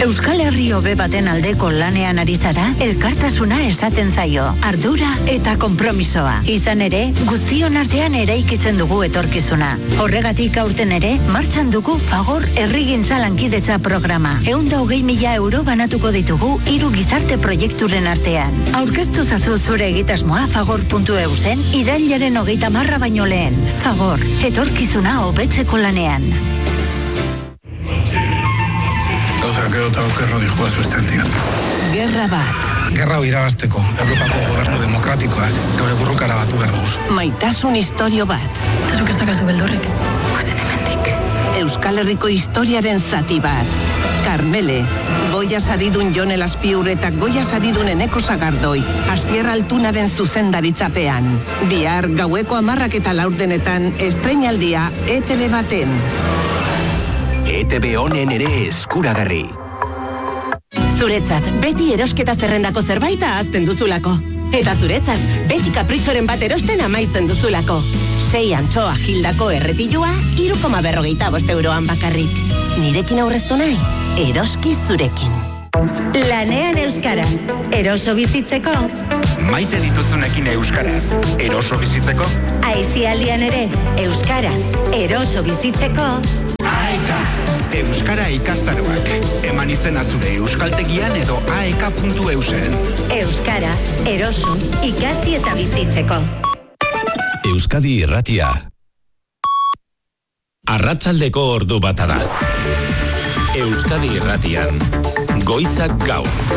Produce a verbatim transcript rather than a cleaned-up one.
Euskal Herri hobe baten aldeko lanean ari zara, elkartasuna esaten zaio, ardura eta konpromisoa. Izan ere, guztion artean eraikitzen dugu etorkizuna. Horregatik aurten ere, martxan dugu Fagor Herrigintza Lankidetza programa. Ehun hogei mila euro banatuko ditugu hiru gizarte proiekturen artean. Aurkeztu zazu zure egitasmoa fagor puntu eu zen irailaren hogeita marra baino lehen. Fagor, etorkizuna hobetzeko lanean. Gauzak edo eta okerro dihua zuesten diat. Gerra bat. Gerra hau irabazteko, Europako gobernu demokratikoak gaure burrukara batu behar dugu. Maitasun istorio bat. Tasuk ez dakazu beldorrek. Guazen hemendik. Euskal Herriko historiaren zati bat. Karmele, Goia saridun Jon Elazpiur eta Goia saridun Eneko Sagardoi, Asier Altunaren zuzendaritzapean. Bihar gaueko hamarrak eta laurdenetan estreinaldia E T B baten. E T B honen ere eskuragarri. Zuretzat, beti erosketa zerrendako zerbait ahazten duzulako. Eta zuretzat, beti kapritxoren bat erosten amaitzen duzulako. Sei antxoa hildako erretilua, hiru koma berrogeita bost euroan bakarrik. Nirekin aurreztu nahi, eroski zurekin. Lanean euskaraz, eroso bizitzeko. Maite dituzunekin euskaraz, eroso bizitzeko. Aisialdian ere, euskaraz, eroso bizitzeko. Aeka, euskara ikastaroak. Eman izena zure euskaltegian edo aeka puntu eusen. Euskara, eroso, ikasi eta bizitzeko. Euskadi Irratia. Arratsaldeko ordu bata da. Euskadi Irratian, goizak gaur.